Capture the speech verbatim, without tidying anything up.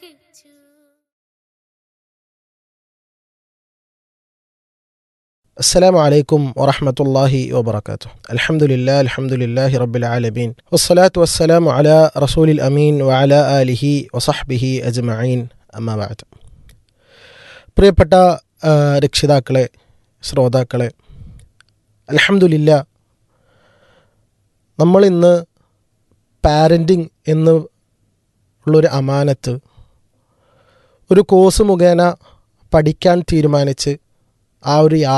السلام عليكم ورحمة الله وبركاته. الحمد لله الحمد لله رب العالمين والصلاة والسلام على رسول الأمين وعلى آله وصحبه أجمعين أما بعد. പ്രിയപ്പെട്ട രക്ഷിതാക്കളെ, ശ്രോതാക്കളെ, അൽഹംദുലില്ലാ, നമ്മളിന്ന് പാരൻറ്റിങ് എന്ന് ഉള്ളൊരു അമാനത്ത് ഒരു കോഴ്സ് മുഖേന പഠിക്കാൻ തീരുമാനിച്ച് ആ ഒരു